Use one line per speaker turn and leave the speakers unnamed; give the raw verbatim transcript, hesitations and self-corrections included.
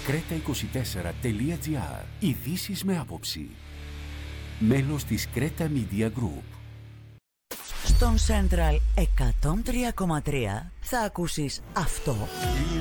κρέτα είκοσι τέσσερα τελεία τζι άρ. Ειδήσεις με άποψη. Μέλος της Creta Media Group.
Στον Central εκατόν τρία κόμμα τρία θα ακούσεις αυτό.